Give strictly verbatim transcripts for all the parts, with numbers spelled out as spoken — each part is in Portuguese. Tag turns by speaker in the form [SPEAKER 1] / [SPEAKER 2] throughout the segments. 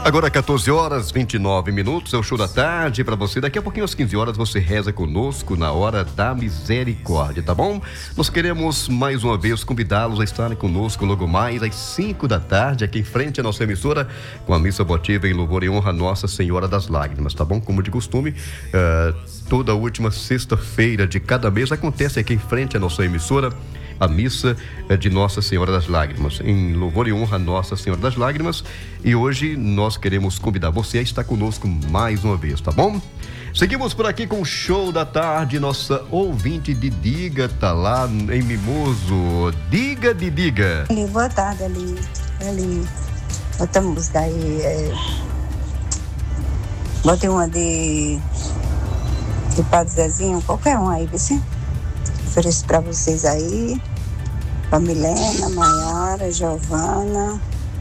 [SPEAKER 1] Agora quatorze horas, vinte e nove minutos, é o show da tarde para você. Daqui a pouquinho às quinze horas você reza conosco na hora da misericórdia, tá bom? Nós queremos mais uma vez convidá-los a estarem conosco logo mais às cinco da tarde, aqui em frente à nossa emissora, com a missa votiva em louvor e honra a Nossa Senhora das Lágrimas, tá bom? Como de costume, uh, toda última sexta-feira de cada mês acontece aqui em frente à nossa emissora a missa de Nossa Senhora das Lágrimas, em louvor e honra a Nossa Senhora das Lágrimas. E hoje nós queremos convidar você a estar conosco mais uma vez, tá bom? Seguimos por aqui com o show da tarde. Nossa ouvinte de Diga tá lá em Mimoso. Diga de Diga.
[SPEAKER 2] Ali, boa tarde, ali. Ali. Outra música aí. É... Botei uma de. de Padre Zezinho, qualquer um aí, viu? Ofereço pra vocês aí, pra Milena, Maiara, Giovana,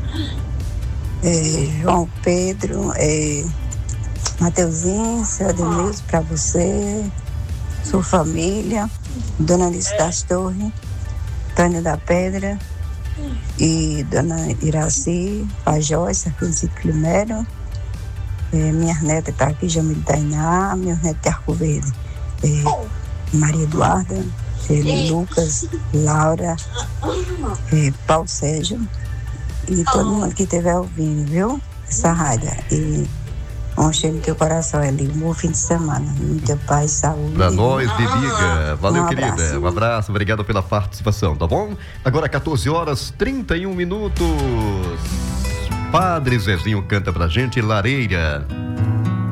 [SPEAKER 2] é, João Pedro, é, Mateuzinho, seu Ademilson, pra você, sua família, Dona Alice das Torres, Tânia da Pedra e Dona Iraci, a Joyce, aqui em Ciclimério, é, minha neta tá aqui, Jamil Tainá, meu neto de Arco Verde, é, Maria Eduarda, ele, Lucas, Laura, eh, Paulo Sérgio e todo mundo que estiver ouvindo, viu? Essa rádio. E um cheiro no teu coração, ali. Um bom fim de semana. Muita paz, saúde.
[SPEAKER 1] Pra nós, de Diga. Valeu,
[SPEAKER 2] um
[SPEAKER 1] querida. Um abraço, obrigado pela participação, tá bom? Agora quatorze horas, trinta e um minutos. Padre Zezinho canta pra gente Lareira.